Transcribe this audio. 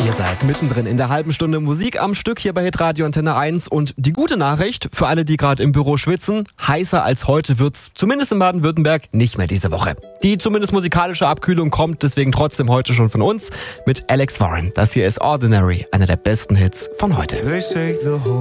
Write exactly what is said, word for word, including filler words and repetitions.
Ihr seid mittendrin in der halben Stunde Musik am Stück hier bei Hitradio Antenne eins. Und die gute Nachricht für alle, die gerade im Büro schwitzen: heißer als heute wird's zumindest in Baden-Württemberg nicht mehr diese Woche. Die zumindest musikalische Abkühlung kommt deswegen trotzdem heute schon von uns mit Alex Warren. Das hier ist Ordinary, einer der besten Hits von heute.